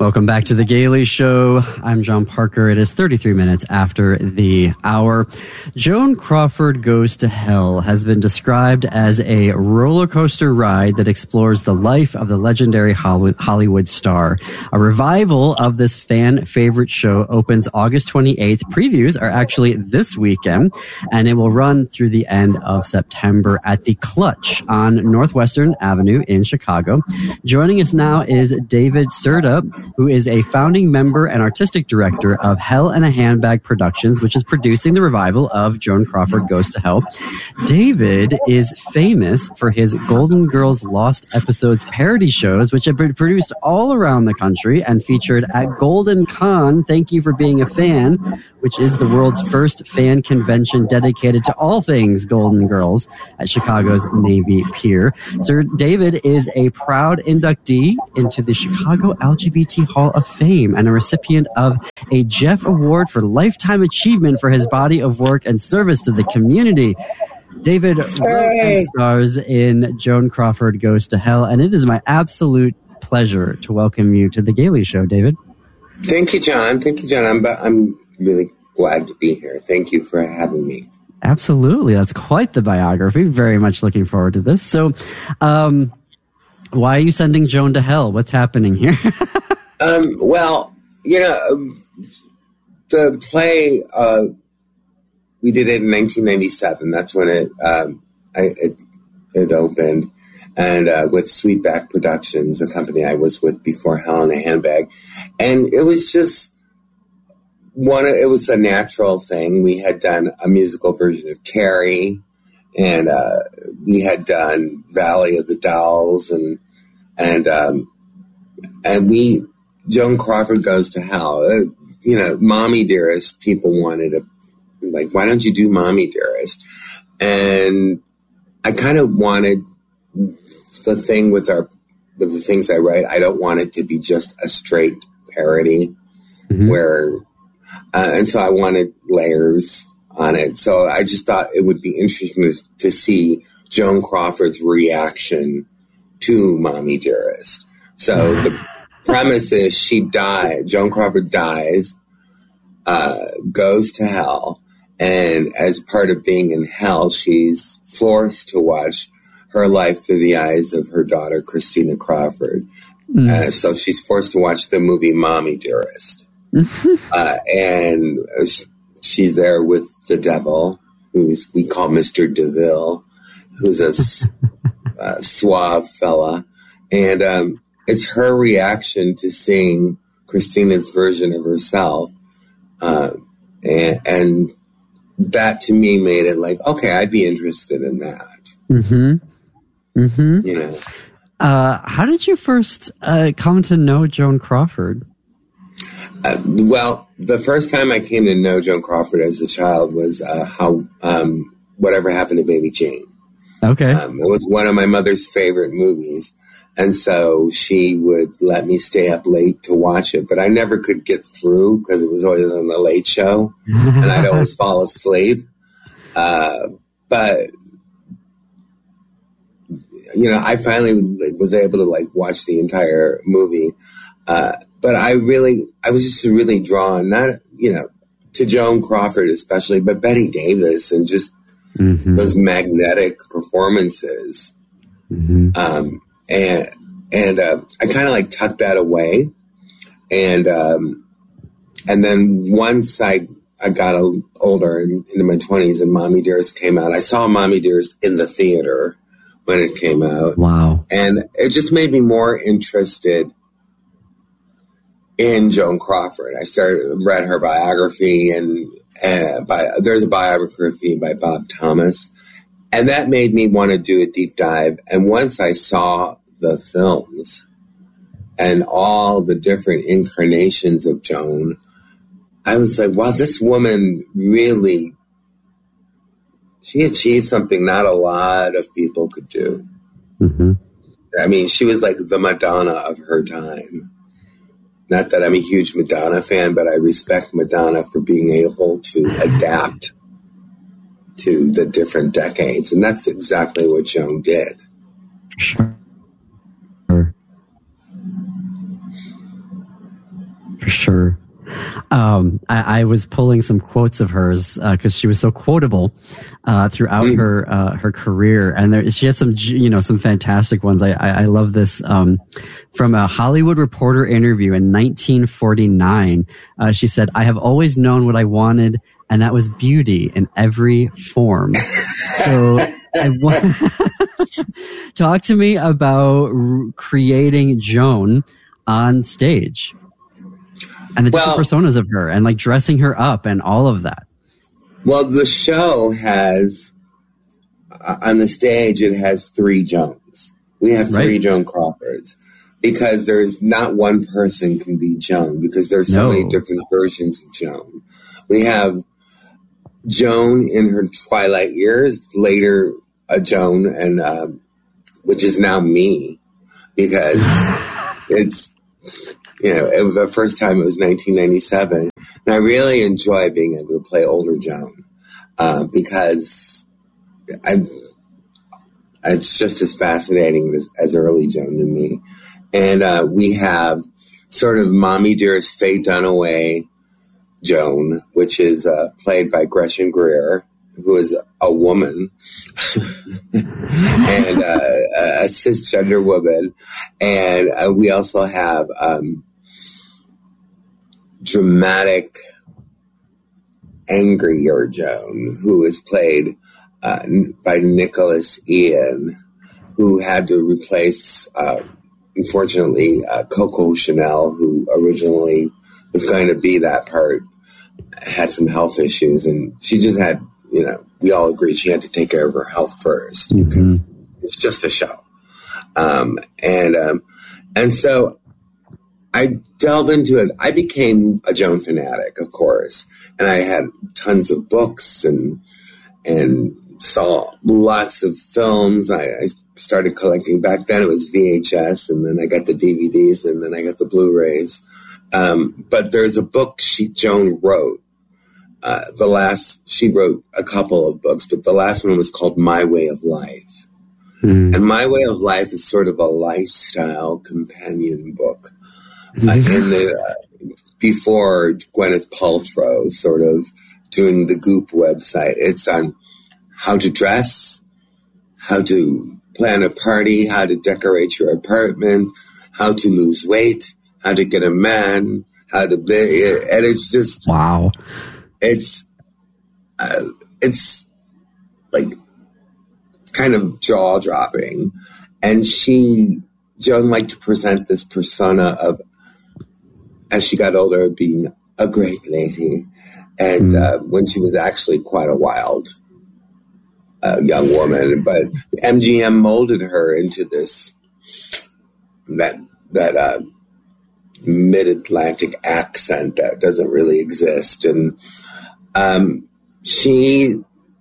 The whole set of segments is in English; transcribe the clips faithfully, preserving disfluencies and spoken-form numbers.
Welcome back to The Gailey Show. I'm John Parker. It is thirty-three minutes after the hour. Joan Crawford Goes to Hell has been described as a roller coaster ride that explores the life of the legendary Hollywood star. A revival of this fan favorite show opens August twenty-eighth. Previews are actually this weekend, and it will run through the end of September at the Clutch on Northwestern Avenue in Chicago. Joining us now is David Serta, who is a founding member and artistic director of Hell in a Handbag Productions, which is producing the revival of Joan Crawford Goes to Hell. David is famous for his Golden Girls Lost Episodes parody shows, which have been produced all around the country and featured at Golden Con. Thank you for being a fan, which is the world's first fan convention dedicated to all things Golden Girls at Chicago's Navy Pier. Sir David is a proud inductee into the Chicago L G B T Hall of Fame and a recipient of a Jeff Award for Lifetime Achievement for his body of work and service to the community. David hey. stars in Joan Crawford Goes to Hell, and it is my absolute pleasure to welcome you to The Gailey Show, David. Thank you, John. Thank you, John. I'm, I'm really glad to be here. Thank you for having me. Absolutely. That's quite the biography. Very much looking forward to this. So, um, why are you sending Joan to hell? What's happening here? um, well, you know, the play, uh, we did it in nineteen ninety-seven. That's when it, um, I, it, it opened. And uh, with Sweetback Productions, a company I was with before Hell in a Handbag. And it was just one, it was a natural thing. We had done a musical version of Carrie, and uh, we had done Valley of the Dolls, and and um, and we, Joan Crawford Goes to Hell. Uh, you know, Mommy Dearest, people wanted a, like, why don't you do Mommy Dearest? And I kind of wanted the thing with our, with the things I write, I don't want it to be just a straight parody, mm-hmm. where, uh, and so I wanted layers on it. So I just thought it would be interesting to, to see Joan Crawford's reaction to Mommy Dearest. So the premise is she died, Joan Crawford dies, uh, goes to hell, and as part of being in hell, she's forced to watch her life through the eyes of her daughter, Christina Crawford. Mm. Uh, so she's forced to watch the movie Mommy Dearest. uh, and she's there with the devil, who's we call Mister DeVille, who's a uh, suave fella. And um, it's her reaction to seeing Christina's version of herself. Uh, and, and that, to me, made it like, okay, I'd be interested in that. Mm-hmm. Mm-hmm. You know, uh, how did you first uh, come to know Joan Crawford? Uh, well, the first time I came to know Joan Crawford as a child was uh, how um, Whatever Happened to Baby Jane. Okay, um, it was one of my mother's favorite movies, and so she would let me stay up late to watch it. But I never could get through because it was always on the Late Show, and I'd always fall asleep. Uh, but you know, I finally was able to like watch the entire movie. Uh, but I really, I was just really drawn, not, you know, to Joan Crawford especially, but Betty Davis and just mm-hmm. those magnetic performances. Mm-hmm. Um, and, and, uh, I kind of like tucked that away. And, um, and then once I, I got a, older and into my twenties and Mommy Dearest came out, I saw Mommy Dearest in the theater when it came out. Wow. And it just made me more interested in Joan Crawford. I started, read her biography, and uh, by, there's a biography by Bob Thomas. And that made me want to do a deep dive. And once I saw the films and all the different incarnations of Joan, I was like, wow, this woman really, she achieved something not a lot of people could do. Mm-hmm. I mean, she was like the Madonna of her time. Not that I'm a huge Madonna fan, but I respect Madonna for being able to adapt to the different decades. And that's exactly what Joan did. Sure. For sure. Um, I, I was pulling some quotes of hers because uh, she was so quotable uh, throughout mm. her uh, her career, and there, she had some you know some fantastic ones. I I, I love this um, from a Hollywood Reporter interview in nineteen forty-nine. Uh, she said, "I have always known what I wanted, and that was beauty in every form." So I want talk to me about r- creating Joan on stage. And the different well, personas of her and like dressing her up and all of that. Well, the show has, uh, on the stage, it has three Joans. We have three right. Joan Crawfords because there's not one person can be Joan because there's so no. many different versions of Joan. We have Joan in her twilight years, later a Joan, and uh, which is now me because it's, you know, it was the first time it was nineteen ninety-seven. And I really enjoy being able to play older Joan uh, because I, it's just as fascinating as, as early Joan to me. And uh, we have sort of Mommy Dearest Faye Dunaway Joan, which is uh, played by Gretchen Greer, who is a woman and uh, a cisgender woman. And uh, we also have um, dramatic, angrier Joan, who is played uh, by Nicholas Ian, who had to replace, uh, unfortunately, uh, Coco Chanel, who originally was going to be that part, had some health issues, and she just had, you know, we all agreed she had to take care of her health first mm-hmm. because it's just a show. Um, and, um, and so I delved into it. I became a Joan fanatic, of course, and I had tons of books and, and saw lots of films. I, I started collecting. Back then it was V H S, and then I got the D V Ds, and then I got the Blu-rays. Um, but there's a book she, Joan wrote. Uh, the last, she wrote a couple of books, but the last one was called My Way of Life. Mm. And My Way of Life is sort of a lifestyle companion book. Mm-hmm. uh, in the, uh, before Gwyneth Paltrow sort of doing the Goop website. It's on how to dress, how to plan a party, how to decorate your apartment, how to lose weight, how to get a man, how to, and it's just, wow. It's, uh, it's like kind of jaw dropping. And she, Joan liked to present this persona of, as she got older, being a great lady. And mm. uh, when she was actually quite a wild uh, young woman, but M G M molded her into this, that, that, uh, mid-Atlantic accent that doesn't really exist. And um, she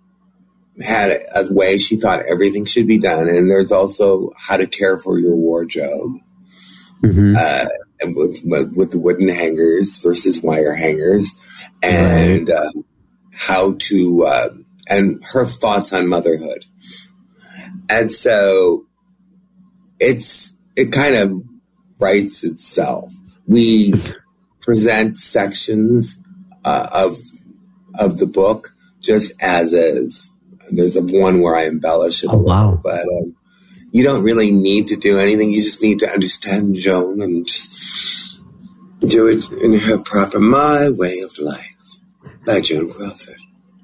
had a, a way she thought everything should be done. And there's also how to care for your wardrobe. Mm-hmm. Uh, and with, with, with the wooden hangers versus wire hangers. And right. uh, how to, uh, and her thoughts on motherhood. And so it's, it kind of writes itself. We present sections uh, of of the book just as is. There's a one where I embellish it a oh, little, wow. but um, you don't really need to do anything. You just need to understand Joan and just do it in her proper My Way of Life by Joan Crawford.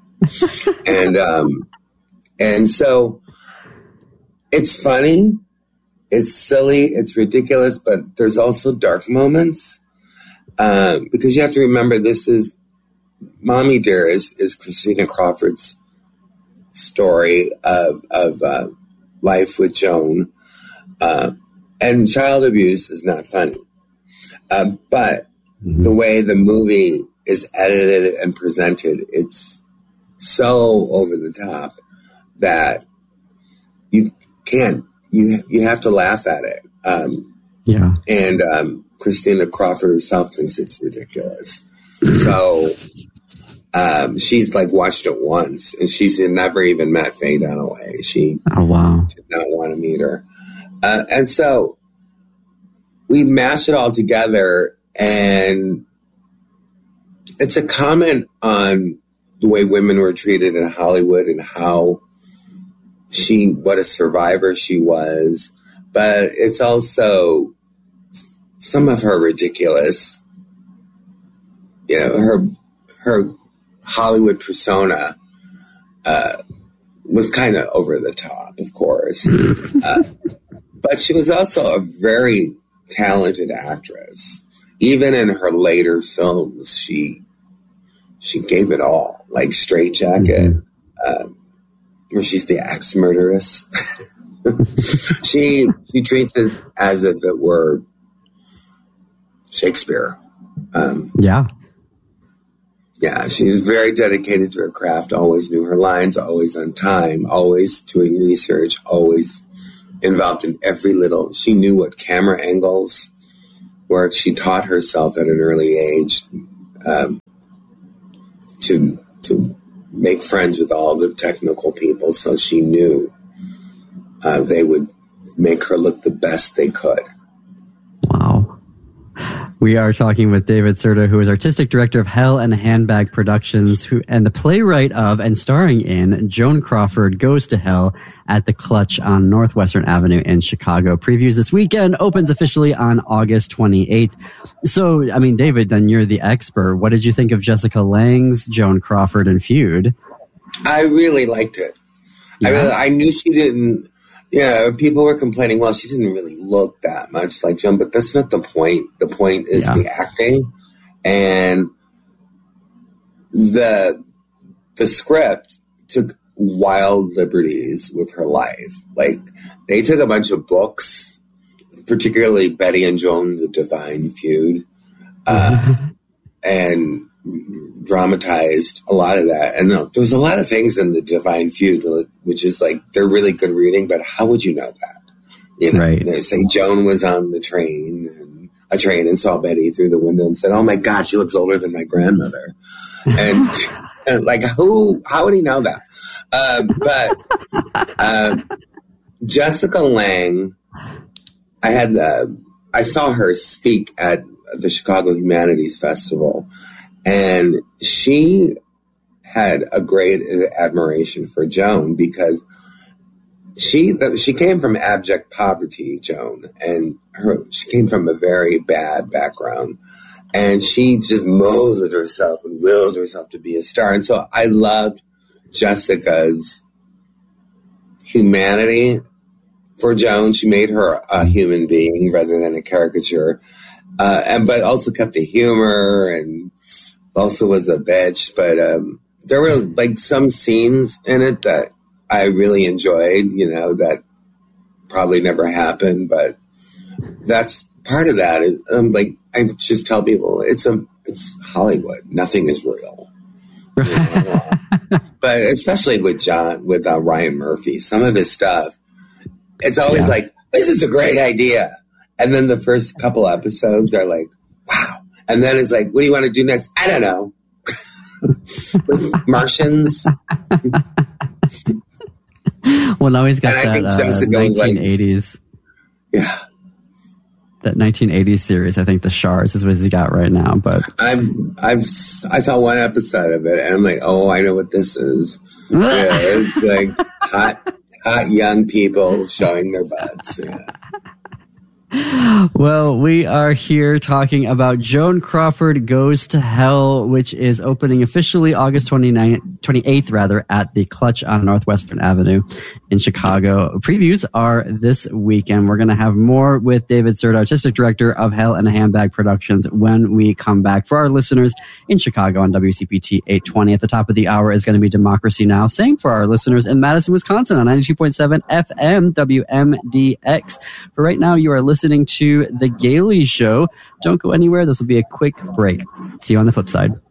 and um, and so it's funny. It's silly, it's ridiculous, but there's also dark moments um, because you have to remember this is Mommy Dear is, is Christina Crawford's story of of uh, life with Joan, uh, and child abuse is not funny, uh, but mm-hmm. the way the movie is edited and presented, it's so over the top that you can't. You you have to laugh at it. Um, yeah. And um, Christina Crawford herself thinks it's ridiculous. So um, she's like watched it once, and she's never even met Faye Dunaway. She oh, wow. did not want to meet her. Uh, and so we mash it all together, and it's a comment on the way women were treated in Hollywood and how she, what a survivor she was. But it's also some of her ridiculous, you know, her her Hollywood persona uh, was kind of over the top, of course. uh, but she was also a very talented actress. Even in her later films, she she gave it all, like Straight Jacket, mm-hmm. uh, where she's the axe murderess. she she treats it as if it were Shakespeare. Um, yeah. Yeah, she was very dedicated to her craft, always knew her lines, always on time, always doing research, always involved in every little. She knew what camera angles were. She taught herself at an early age um, to to make friends with all the technical people, so she knew uh, they would make her look the best they could. Wow. We are talking with David Serda, who is artistic director of Hell and Handbag Productions, who and the playwright of and starring in Joan Crawford Goes to Hell at the Clutch on Northwestern Avenue in Chicago. Previews this weekend, opens officially on August twenty-eighth. So, I mean, David, then you're the expert. What did you think of Jessica Lange's Joan Crawford and feud? I really liked it. Yeah. I really, I knew she didn't. Yeah, people were complaining, well, she didn't really look that much like Joan, but that's not the point. The point is yeah. the acting and the the script took wild liberties with her life. Like, they took a bunch of books, particularly Betty and Joan, The Divine Feud, uh, and dramatized a lot of that. And no, there was a lot of things in The Divine Feud, which is like, they're really good reading, but how would you know that? You know, right. They say Joan was on the train and a train and saw Betty through the window and said, oh my God, she looks older than my grandmother. And, and like, who, how would he know that? Uh, but, uh, Jessica Lange, I had the, I saw her speak at the Chicago Humanities Festival, and she had a great admiration for Joan because she she came from abject poverty, Joan, and her she came from a very bad background, and she just molded herself and willed herself to be a star. And so I loved Jessica's humanity for Joan. She made her a human being rather than a caricature, uh, and but also kept the humor and also was a bitch. But um, there were like some scenes in it that I really enjoyed, you know, that probably never happened, but that's part of that. Is, um, like, I just tell people it's a it's Hollywood. Nothing is real. You know? But especially with John, with uh, Ryan Murphy, some of his stuff, it's always yeah. like, this is a great idea. And then the first couple episodes are like, wow. And then it's like, what do you want to do next? I don't know. Martians. Well, now he's got that uh, nineteen eighties. Like, yeah. That nineteen eighties series, I think The Shards is what he's got right now. But I'm, I've, I saw one episode of it, and I'm like, oh, I know what this is. Yeah, it's like hot, hot young people showing their butts. Yeah. Well, we are here talking about Joan Crawford Goes to Hell, which is opening officially August twenty-ninth, twenty-eighth rather, at the Clutch on Northwestern Avenue in Chicago. Previews are this weekend. We're going to have more with David Serda, artistic director of Hell and Handbag Productions, when we come back. For our listeners in Chicago on W C P T eight twenty, at the top of the hour is going to be Democracy Now! Same for our listeners in Madison, Wisconsin on ninety-two point seven F M W M D X. For right now, you are listening to The Gailey Show. Don't go anywhere. This will be a quick break. See you on the flip side.